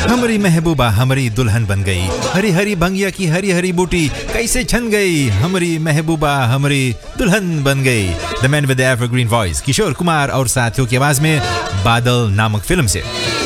हमारी महबूबा हमारी दुल्हन बन गई, हरी हरी बंगिया की हरी हरी बूटी कैसे छन गई, हमारी महबूबा हमारी दुल्हन बन गई। द मैन विद द एवरग्रीन वॉइस, किशोर कुमार और साथियों की आवाज में बादल नामक फिल्म से।